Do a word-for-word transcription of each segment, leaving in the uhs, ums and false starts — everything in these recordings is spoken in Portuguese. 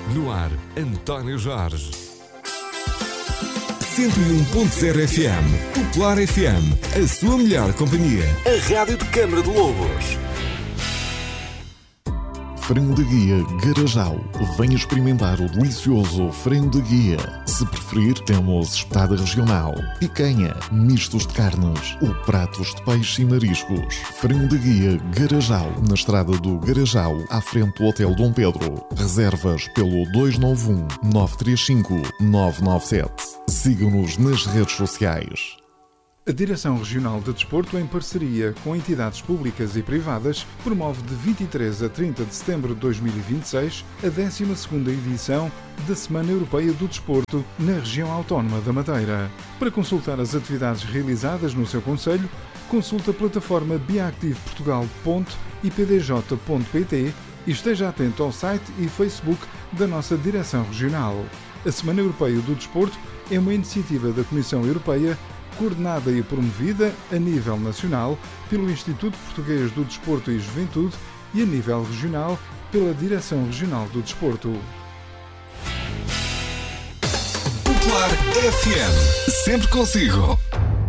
No ar, António Jorge. cento e um ponto zero F M, Popular F M, a sua melhor companhia. A rádio de Câmara de Lobos. Frango de Guia Garajal. Venha experimentar o delicioso frango de guia. Se preferir, temos espetada regional, picanha, mistos de carnes ou pratos de peixe e mariscos. Frango de Guia Garajal, na estrada do Garajal, à frente do Hotel Dom Pedro. Reservas pelo dois nove um, nove três cinco, nove nove sete. Siga-nos nas redes sociais. A Direção Regional de Desporto, em parceria com entidades públicas e privadas, promove de vinte e três a trinta de setembro de dois mil e vinte e seis a décima segunda edição da Semana Europeia do Desporto na região autónoma da Madeira. Para consultar as atividades realizadas no seu concelho, consulte a plataforma biactiveportugal ponto i p d j ponto p t e esteja atento ao site e Facebook da nossa Direção Regional. A Semana Europeia do Desporto é uma iniciativa da Comissão Europeia coordenada e promovida a nível nacional pelo Instituto Português do Desporto e Juventude e a nível regional pela Direção Regional do Desporto. Popular F M, sempre consigo.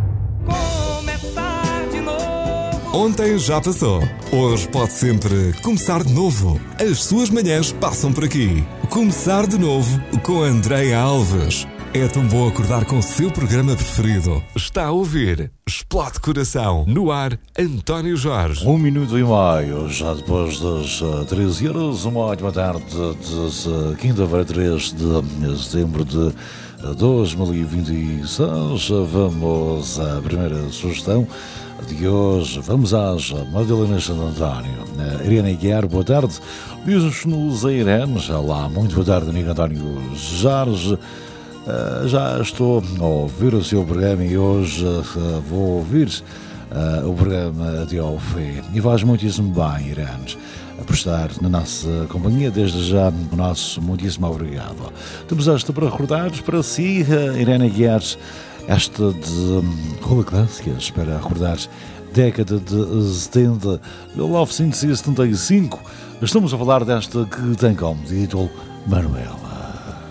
Começar de novo. Ontem já passou, hoje pode sempre começar de novo. As suas manhãs passam por aqui. Começar de novo com Andréia Alves. É tão bom acordar com o seu programa preferido. Está a ouvir Explode Coração. No ar, António Jorge. Um minuto e meio, já depois das uh, treze horas, uma ótima tarde de uh, quinta-feira, três de setembro de uh, dois mil e vinte e seis. Vamos à primeira sugestão de hoje. Vamos às Madalena Santo António. Uh, Irene Guiar, boa tarde. Diz-nos a Irene, já lá, muito boa tarde, amigo António Jorge. Uh, já estou a ouvir o seu programa e hoje uh, vou ouvir uh, o programa até ao fim. E faz muitíssimo bem, Irene, por estar na nossa companhia. Desde já, o nosso muitíssimo obrigado. Temos esta para recordar para si, uh, Irene Guiar, esta de um, Rola Clássicas, para recordar década de setenta, mil novecentos e setenta e cinco. Estamos a falar desta que tem como título Manuela.